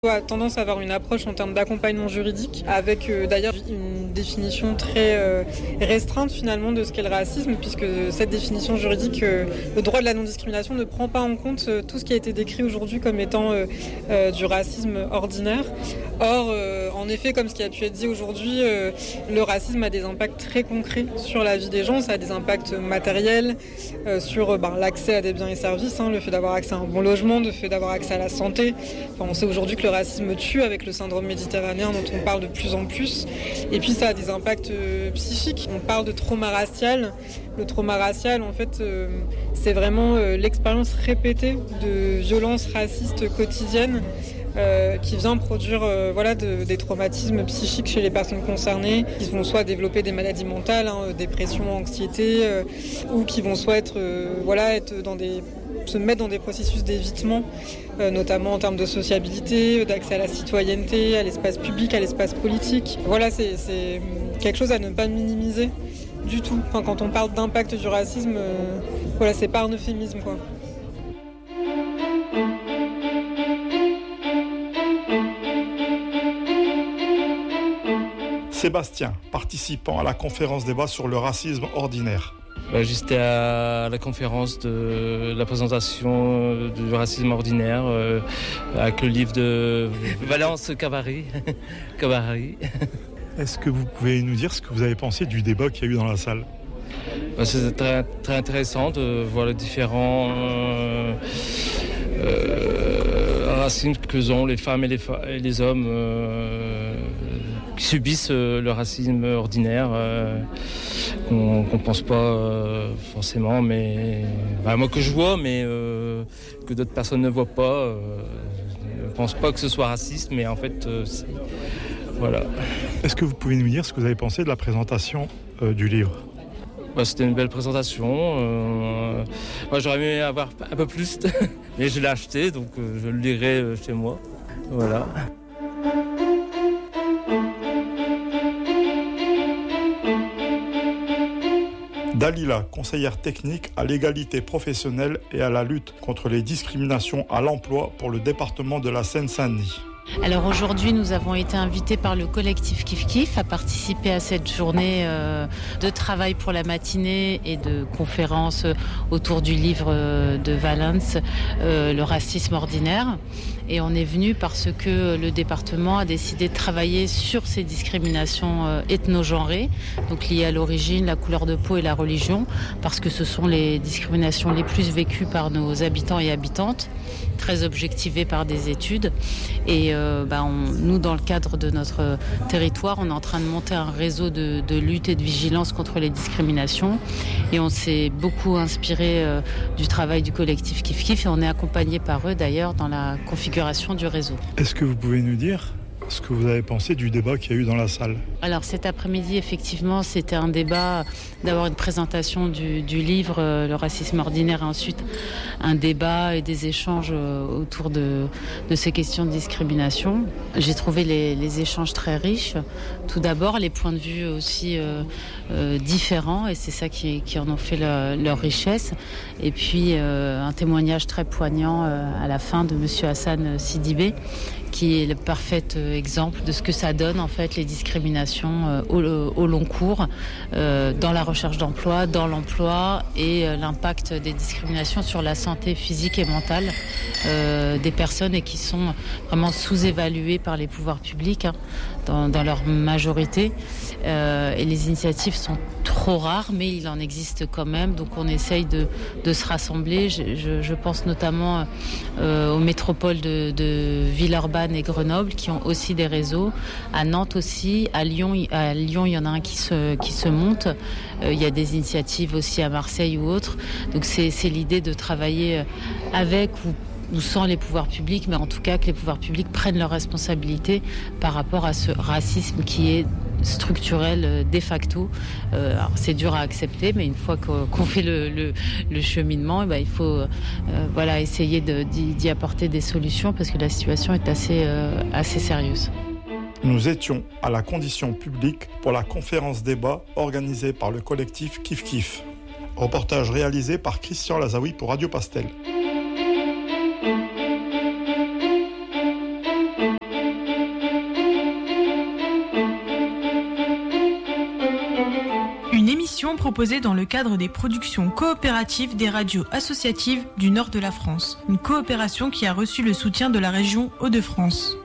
A tendance à avoir une approche en termes d'accompagnement juridique avec d'ailleurs une définition très restreinte finalement de ce qu'est le racisme, puisque cette définition juridique, le droit de la non-discrimination ne prend pas en compte tout ce qui a été décrit aujourd'hui comme étant du racisme ordinaire. Or, en effet, comme ce qui a pu être dit aujourd'hui, le racisme a des impacts très concrets sur la vie des gens. Ça a des impacts matériels sur l'accès à des biens et services, le fait d'avoir accès à un bon logement, le fait d'avoir accès à la santé. Enfin, on sait aujourd'hui que le racisme tue avec le syndrome méditerranéen dont on parle de plus en plus. Et puis ça a des impacts psychiques. On parle de trauma racial. Le trauma racial, en fait, c'est vraiment l'expérience répétée de violences racistes quotidiennes qui vient produire des traumatismes psychiques chez les personnes concernées, qui vont soit développer des maladies mentales, dépression, anxiété, ou qui vont soit se mettre dans des processus d'évitement, notamment en termes de sociabilité, d'accès à la citoyenneté, à l'espace public, à l'espace politique. Voilà, c'est quelque chose à ne pas minimiser du tout. Enfin, quand on parle d'impact du racisme, c'est pas un euphémisme, quoi. Sébastien, participant à la conférence débat sur le racisme ordinaire. J'étais à la conférence de la présentation du racisme ordinaire avec le livre de Valence Cavary. Est-ce que vous pouvez nous dire ce que vous avez pensé du débat qu'il y a eu dans la salle ? C'était très, très intéressant de voir les différents racismes que ont les femmes et les hommes qui subissent le racisme ordinaire qu'on pense pas forcément, mais moi que je vois, mais que d'autres personnes ne voient pas. Ne pensent pas que ce soit raciste, mais en fait, voilà. Est-ce que vous pouvez nous dire ce que vous avez pensé de la présentation du livre ? C'était une belle présentation. J'aurais aimé avoir un peu plus, mais je l'ai acheté, donc je le lirai chez moi. Voilà. Dalila, conseillère technique à l'égalité professionnelle et à la lutte contre les discriminations à l'emploi pour le département de la Seine-Saint-Denis. Alors aujourd'hui, nous avons été invités par le collectif Kif Kif à participer à cette journée de travail pour la matinée et de conférences autour du livre de Valence, Le racisme ordinaire. Et on est venu parce que le département a décidé de travailler sur ces discriminations ethno-genrées, donc liées à l'origine, la couleur de peau et la religion, parce que ce sont les discriminations les plus vécues par nos habitants et habitantes, très objectivées par des études. Et nous, dans le cadre de notre territoire, on est en train de monter un réseau de lutte et de vigilance contre les discriminations. Et on s'est beaucoup inspiré du travail du collectif Kif Kif et on est accompagné par eux d'ailleurs dans la configuration du réseau. Est-ce que vous pouvez nous dire ce que vous avez pensé du débat qu'il y a eu dans la salle ? Alors cet après-midi, effectivement, c'était un débat d'avoir une présentation du livre Le racisme ordinaire et ensuite un débat et des échanges autour de ces questions de discrimination. J'ai trouvé les échanges très riches. Tout d'abord, les points de vue aussi différents et c'est ça qui en ont fait leur richesse. Et puis un témoignage très poignant à la fin de Monsieur Hassan Sidibé, qui est le parfait exemple de ce que ça donne en fait les discriminations au long cours dans la recherche d'emploi, dans l'emploi et l'impact des discriminations sur la santé physique et mentale des personnes et qui sont vraiment sous-évaluées par les pouvoirs publics dans leur majorité. Et les initiatives sont trop rares, mais il en existe quand même. Donc on essaye de se rassembler. Je pense notamment aux métropoles de Villeurbanne et Grenoble qui ont aussi des réseaux. À Nantes aussi. À Lyon, il y en a un qui se monte. Il y a des initiatives aussi à Marseille ou autres. Donc c'est l'idée de travailler avec ou sans les pouvoirs publics, mais en tout cas que les pouvoirs publics prennent leurs responsabilités par rapport à ce racisme qui est structurel de facto. Alors c'est dur à accepter, mais une fois qu'on fait le cheminement, il faut essayer d'y apporter des solutions parce que la situation est assez sérieuse. Nous étions à la condition publique pour la conférence débat organisée par le collectif Kif Kif. Reportage réalisé par Christian Lazaoui pour Radio Pastel. émission proposée dans le cadre des productions coopératives des radios associatives du nord de la France. Une coopération qui a reçu le soutien de la région Hauts-de-France.